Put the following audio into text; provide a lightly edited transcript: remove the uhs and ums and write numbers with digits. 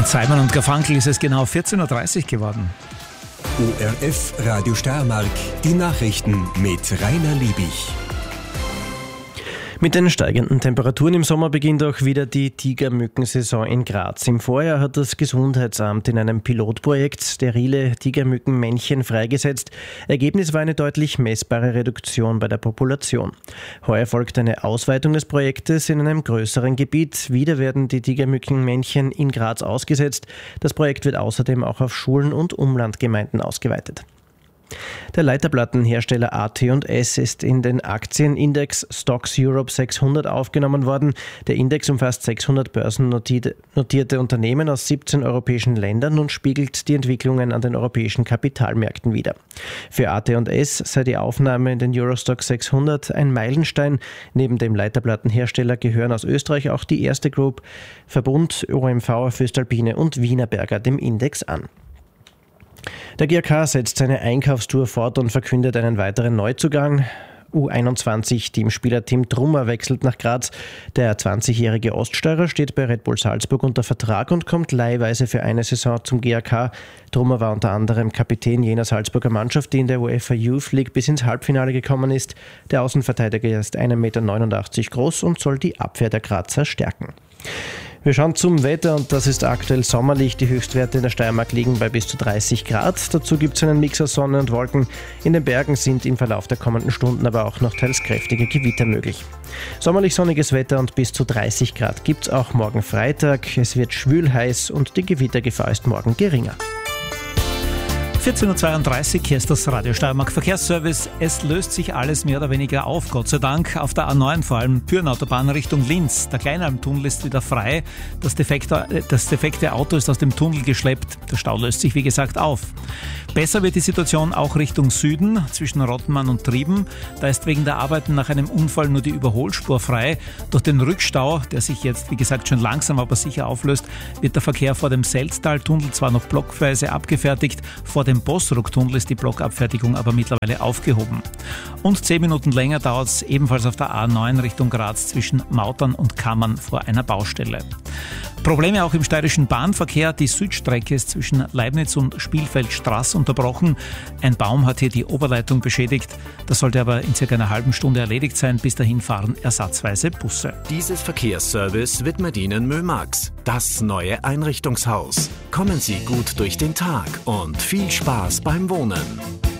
Simon und Garfunkel ist es genau 14.30 Uhr geworden. ORF Radio Steiermark, die Nachrichten mit Rainer Liebig. Mit den steigenden Temperaturen im Sommer beginnt auch wieder die Tigermückensaison in Graz. Im Vorjahr hat das Gesundheitsamt in einem Pilotprojekt sterile Tigermückenmännchen freigesetzt. Ergebnis war eine deutlich messbare Reduktion bei der Population. Heuer folgt eine Ausweitung des Projektes in einem größeren Gebiet. Wieder werden die Tigermückenmännchen in Graz ausgesetzt. Das Projekt wird außerdem auch auf Schulen und Umlandgemeinden ausgeweitet. Der Leiterplattenhersteller AT&S ist in den Aktienindex Stocks Europe 600 aufgenommen worden. Der Index umfasst 600 börsennotierte Unternehmen aus 17 europäischen Ländern und spiegelt die Entwicklungen an den europäischen Kapitalmärkten wider. Für AT&S sei die Aufnahme in den Eurostock 600 ein Meilenstein. Neben dem Leiterplattenhersteller gehören aus Österreich auch die Erste Group, Verbund, OMV, Voestalpine und Wienerberger dem Index an. Der GAK setzt seine Einkaufstour fort und verkündet einen weiteren Neuzugang. U21-Teamspieler Tim Trummer wechselt nach Graz. Der 20-jährige Oststeirer steht bei Red Bull Salzburg unter Vertrag und kommt leihweise für eine Saison zum GAK. Trummer war unter anderem Kapitän jener Salzburger Mannschaft, die in der UEFA Youth League bis ins Halbfinale gekommen ist. Der Außenverteidiger ist 1,89 Meter groß und soll die Abwehr der Grazer stärken. Wir schauen zum Wetter und das ist aktuell sommerlich. Die Höchstwerte in der Steiermark liegen bei bis zu 30 Grad. Dazu gibt es einen Mix aus Sonne und Wolken. In den Bergen sind im Verlauf der kommenden Stunden aber auch noch teils kräftige Gewitter möglich. Sommerlich sonniges Wetter und bis zu 30 Grad gibt es auch morgen Freitag. Es wird schwül heiß und die Gewittergefahr ist morgen geringer. 14.32 Uhr, hier ist das Radio Steiermark Verkehrsservice. Es löst sich alles mehr oder weniger auf, Gott sei Dank. Auf der A9 vor allem Bürenautobahn Richtung Linz. Der Kleinalmtunnel ist wieder frei. Das defekte Auto ist aus dem Tunnel geschleppt. Der Stau löst sich, wie gesagt, auf. Besser wird die Situation auch Richtung Süden, zwischen Rottenmann und Trieben. Da ist wegen der Arbeiten nach einem Unfall nur die Überholspur frei. Durch den Rückstau, der sich jetzt, wie gesagt, schon langsam, aber sicher auflöst, wird der Verkehr vor dem Selztaltunnel zwar noch blockweise abgefertigt, vor dem Bossrucktunnel ist die Blockabfertigung aber mittlerweile aufgehoben. Und 10 Minuten länger dauert es ebenfalls auf der A9 Richtung Graz zwischen Mautern und Kammern vor einer Baustelle. Probleme auch im steirischen Bahnverkehr. Die Südstrecke ist zwischen Leibniz und Spielfeldstraße unterbrochen. Ein Baum hat hier die Oberleitung beschädigt. Das sollte aber in circa einer halben Stunde erledigt sein. Bis dahin fahren ersatzweise Busse. Dieses Verkehrsservice widmet Ihnen Mömax, das neue Einrichtungshaus. Kommen Sie gut durch den Tag und viel Spaß beim Wohnen.